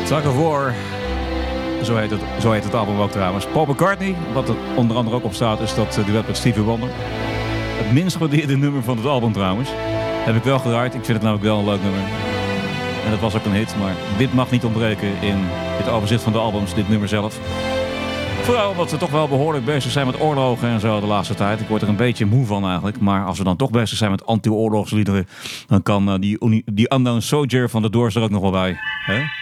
Tug of War. Zo heet het album ook trouwens. Paul McCartney, wat er onder andere ook op staat, is dat duet met Stevie Wonder. Het minst gewaardeerde nummer van het album trouwens. Heb ik wel gedraaid. Ik vind het namelijk wel een leuk nummer. En dat was ook een hit, maar dit mag niet ontbreken in het overzicht van de albums, dit nummer zelf. Vooral omdat we toch wel behoorlijk bezig zijn met oorlogen en zo de laatste tijd. Ik word er een beetje moe van eigenlijk. Maar als we dan toch bezig zijn met anti-oorlogsliederen, dan kan die Unknown Soldier van de Doors er ook nog wel bij. Hè?